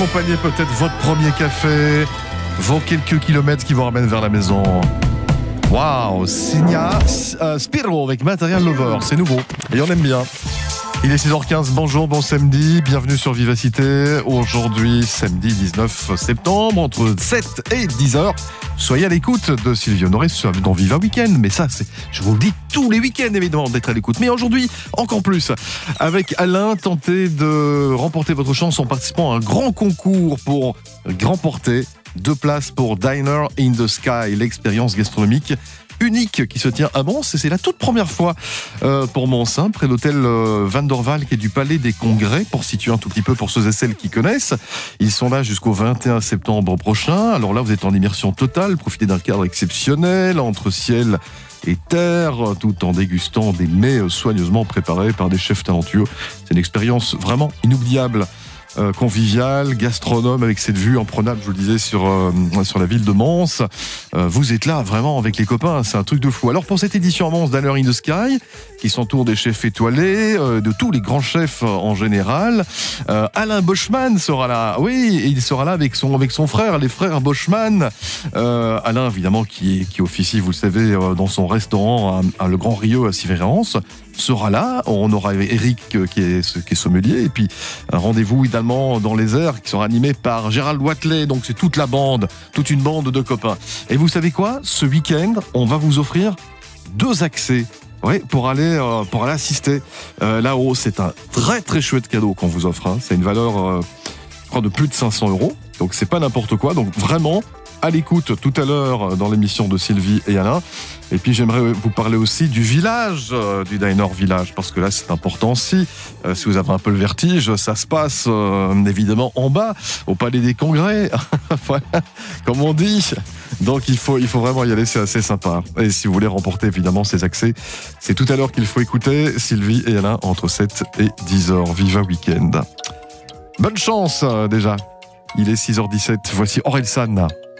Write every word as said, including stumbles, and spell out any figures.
accompagner peut-être votre premier café, vos quelques kilomètres qui vous ramènent vers la maison. Waouh, Signa euh, Spiro avec Material Lover, c'est nouveau et on aime bien. Il est six heures quinze, bonjour, bon samedi, bienvenue sur Vivacité. Aujourd'hui, samedi dix-neuf septembre, entre sept et dix heures. Soyez à l'écoute de Sylvie Honoré dans Viva Weekend. Mais ça, c'est, je vous le dis tous les week-ends, évidemment, d'être à l'écoute. Mais aujourd'hui, encore plus. Avec Alain, tentez de remporter votre chance en participant à un grand concours pour remporter deux places pour Diner in the Sky, l'expérience gastronomique unique qui se tient à Mons, et c'est la toute première fois euh, pour Mons, hein, près de l'hôtel euh, Van der Valk et du Palais des Congrès, pour situer un tout petit peu pour ceux et celles qui connaissent. Ils sont là jusqu'au vingt et un septembre prochain. Alors là, vous êtes en immersion totale, profitez d'un cadre exceptionnel entre ciel et terre, tout en dégustant des mets soigneusement préparés par des chefs talentueux. C'est une expérience vraiment inoubliable. Euh, convivial, gastronome avec cette vue imprenable, je vous le disais, sur, euh, sur la ville de Mons. Euh, vous êtes là vraiment avec les copains, c'est un truc de fou. Alors pour cette édition à Mons, Diner in the Sky, qui s'entoure des chefs étoilés, euh, de tous les grands chefs euh, en général, euh, Alain Boschman sera là. Oui, il sera là avec son, avec son frère, les frères Boschman. Euh, Alain, évidemment, qui, qui officie, vous le savez, euh, dans son restaurant à, à Le Grand Rio à Sivérance, sera là. On aura Eric qui est, qui est sommelier, et puis un rendez-vous également dans les airs qui sera animé par Gérald Watley. Donc c'est toute la bande, toute une bande de copains. Et vous savez quoi ? Ce week-end, on va vous offrir deux accès. Oui, pour aller euh, pour aller assister euh, là-haut. C'est un très très chouette cadeau qu'on vous offre. Hein. C'est une valeur, euh, je crois, de plus de cinq cents euros. Donc c'est pas n'importe quoi. Donc vraiment, à l'écoute tout à l'heure dans l'émission de Sylvie et Alain. Et puis j'aimerais vous parler aussi du village, euh, du Diner Village, parce que là c'est important aussi. Euh, si vous avez un peu le vertige, ça se passe euh, évidemment en bas, au Palais des Congrès, voilà, comme on dit. Donc il faut, il faut vraiment y aller, c'est assez sympa. Et si vous voulez remporter évidemment ces accès, c'est tout à l'heure qu'il faut écouter Sylvie et Alain entre sept et dix heures. Viva Weekend. Bonne chance euh, déjà. Il est six heures dix-sept, voici Orelsan.